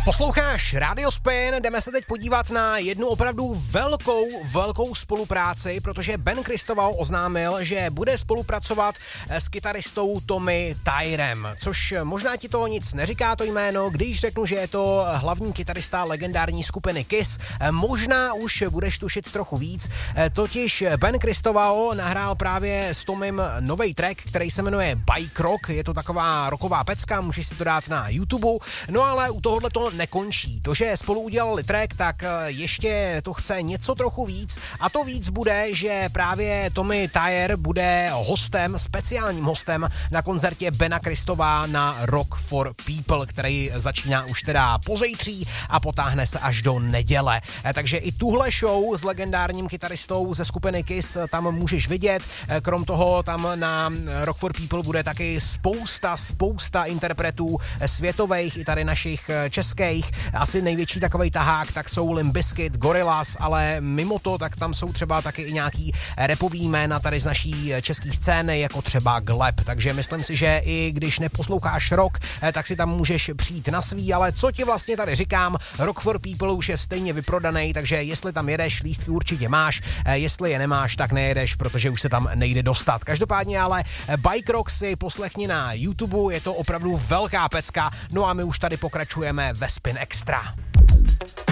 Posloucháš Radio Spin, jdeme se teď podívat na jednu opravdu velkou spolupráci, protože Ben Christoval oznámil, že bude spolupracovat s kytaristou Tommy Tyerem, což možná ti to nic neříká to jméno, když řeknu, že je to hlavní kytarista legendární skupiny Kiss, možná už budeš tušit trochu víc, totiž Ben Christoval nahrál právě s Tommym nový track, který se jmenuje Bike Rock, je to taková rocková pecka, můžeš si to dát na YouTube, no ale u tohohle to nekončí. To, že spolu udělali track, tak ještě to chce něco trochu víc a to víc bude, že právě Tommy Tyer bude hostem, speciálním hostem na koncertě Bena Christova na Rock for People, který začíná už teda pozejtří a potáhne se až do neděle. Takže i tuhle show s legendárním kytaristou ze skupiny Kiss tam můžeš vidět. Krom toho tam na Rock for People bude taky spousta interpretů světových i tady našich českých. Asi největší takovej tahák tak jsou Limp Bizkit, Gorillaz, ale mimo to tak tam jsou třeba taky i nějaký rapový jména tady z naší české scény, jako třeba Gleb. Takže myslím si, že i když neposloucháš rock, tak si tam můžeš přijít na svý, ale co ti vlastně tady říkám, Rock for People už je stejně vyprodaný, takže jestli tam jedeš, lístky určitě máš, jestli je nemáš, tak nejedeš, protože už se tam nejde dostat. Každopádně ale Bike Rock si poslechni na YouTube, je to opravdu velká pecka, no a my už tady pokračujeme ve Spin Extra.